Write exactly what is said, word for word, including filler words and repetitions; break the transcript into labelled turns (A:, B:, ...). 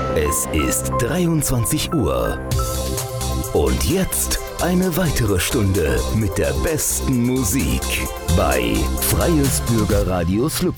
A: Es ist dreiundzwanzig Uhr. Und jetzt eine weitere Stunde mit der besten Musik bei Freies Bürgerradio Slupf.